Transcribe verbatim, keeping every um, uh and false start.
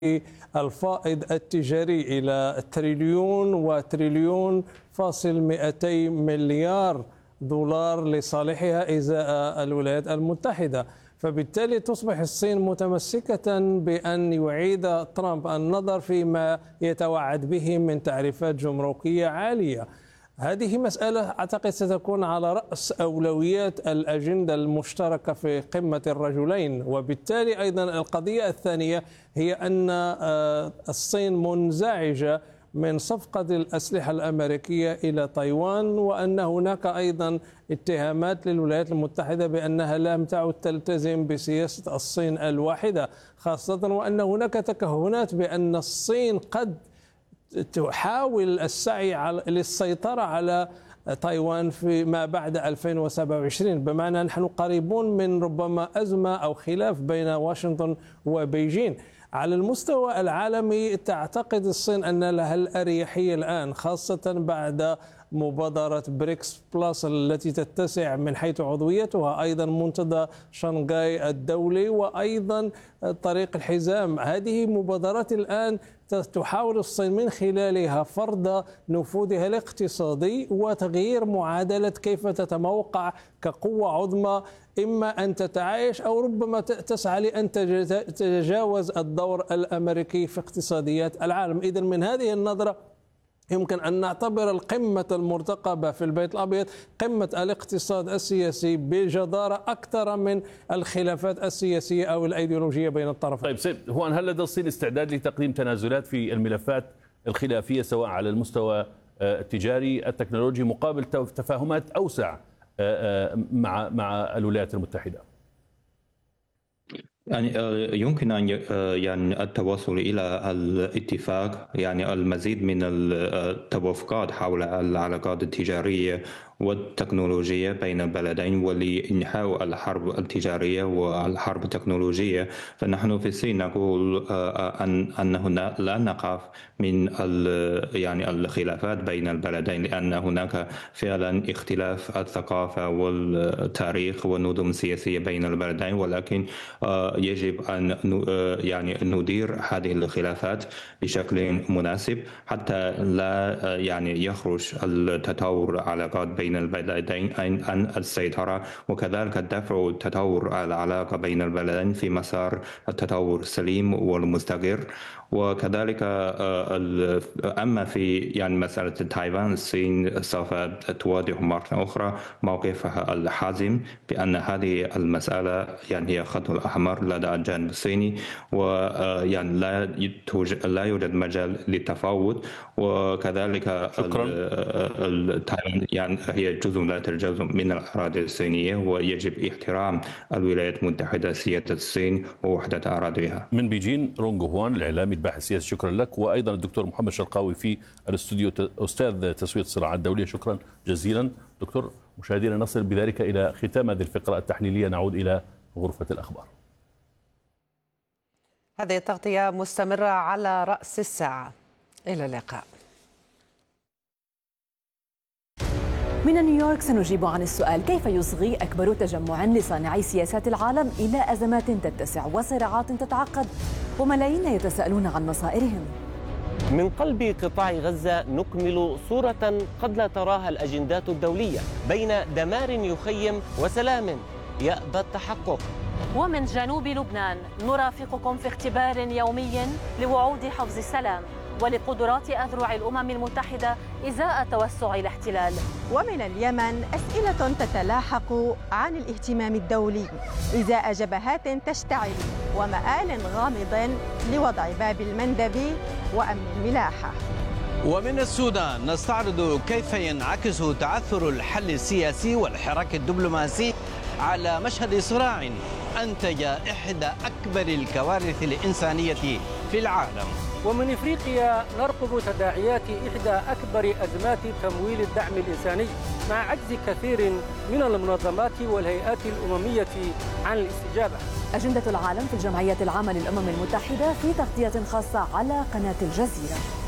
الفائض التجاري إلى تريليون وتريليون فاصل مئتي مليار دولار لصالحها إزاء الولايات المتحدة. فبالتالي تصبح الصين متمسكة بأن يعيد ترامب النظر فيما يتوعد به من تعريفات جمركية عالية. هذه مسألة أعتقد ستكون على رأس أولويات الأجندة المشتركة في قمة الرجلين. وبالتالي أيضا القضية الثانية هي أن الصين منزعجة من صفقة الأسلحة الأمريكية إلى تايوان، وأن هناك أيضا اتهامات للولايات المتحدة بأنها لم تعد تلتزم بسياسة الصين الواحدة، خاصة وأن هناك تكهنات بأن الصين قد تحاول السعي للسيطرة على تايوان في ما بعد ألفين وسبعة وعشرين، بمعنى نحن قريبون من ربما أزمة أو خلاف بين واشنطن وبيجين. على المستوى العالمي تعتقد الصين أن لها الأريحية الآن، خاصة بعد مبادرة بريكس بلس التي تتسع من حيث عضويتها، أيضا منتدى شنغهاي الدولي، وأيضا طريق الحزام. هذه مبادرات الآن تحاول الصين من خلالها فرض نفوذها الاقتصادي وتغيير معادلة كيف تتموقع كقوة عظمى، إما أن تتعايش أو ربما تسعى لأن تتجاوز الدور الأمريكي في اقتصاديات العالم. إذن من هذه النظرة يمكن أن نعتبر القمة المرتقبة في البيت الأبيض قمة الاقتصاد السياسي بجدارة أكثر من الخلافات السياسية أو الأيديولوجية بين الطرفين. طيب سيد، هو هل لدى الصين استعداد لتقديم تنازلات في الملفات الخلافية سواء على المستوى التجاري التكنولوجي مقابل تفاهمات أوسع مع مع الولايات المتحدة؟ يعني يمكن أن يعني التوصل إلى الاتفاق، يعني المزيد من التوافقات حول العلاقات التجارية والتكنولوجية بين البلدين ولإنهاء الحرب التجارية والحرب التكنولوجية. فنحن في الصين نقول أن أنه لا نخاف من يعني الخلافات بين البلدين، لأن هناك فعلا اختلاف الثقافة والتاريخ والنظم السياسية بين البلدين، ولكن يجب أن يعني ندير هذه الخلافات بشكل مناسب حتى لا يعني يخرج التطور علاقات بين البلدين عن السيطرة، وكذلك دفع تطور العلاقة بين البلدين في مسار التطور السليم والمستقر. وكذلك أما في يعني مسألة تايوان، الصين سوف توضح مرة أخرى موقفها الحازم بأن هذه المسألة يعني هي خط الأحمر لدى الجانب الصيني، ويعني لا لا يوجد مجال للتفاوض. وكذلك تايوان يعني هي جزء لا يتجزأ من الأراضي الصينية، ويجب احترام الولايات المتحدة سيادة الصين ووحدة أراضيها. من بيجين رونغ هوان الإعلامي الباحث السياسي، شكرا لك. وأيضا الدكتور محمد شرقاوي في الاستوديو أستاذ تسوية الصراعات الدولية، شكرا جزيلا دكتور. مشاهدينا نصل بذلك إلى ختام هذه الفقرة التحليلية، نعود إلى غرفة الأخبار. هذه التغطية مستمرة على رأس الساعة، إلى اللقاء. من نيويورك سنجيب عن السؤال: كيف يصغي أكبر تجمع لصانعي سياسات العالم إلى أزمات تتسع وصراعات تتعقد وملايين يتساءلون عن مصائرهم؟ من قلب قطاع غزة نكمل صورة قد لا تراها الأجندات الدولية بين دمار يخيم وسلام يأبى التحقق. ومن جنوب لبنان نرافقكم في اختبار يومي لوعود حفظ السلام ولقدرات أذرع الأمم المتحدة إزاء توسع الاحتلال. ومن اليمن أسئلة تتلاحق عن الاهتمام الدولي إزاء جبهات تشتعل ومآل غامض لوضع باب المندب وأمن الملاحة. ومن السودان نستعرض كيف ينعكس تعثر الحل السياسي والحراك الدبلوماسي على مشهد صراع أنتج إحدى أكبر الكوارث الإنسانية في العالم. ومن إفريقيا نرقب تداعيات إحدى أكبر أزمات تمويل الدعم الإنساني مع عجز كثير من المنظمات والهيئات الأممية عن الاستجابة. أجندة العالم في الجمعية العامة للأمم المتحدة في تغطية خاصة على قناة الجزيرة.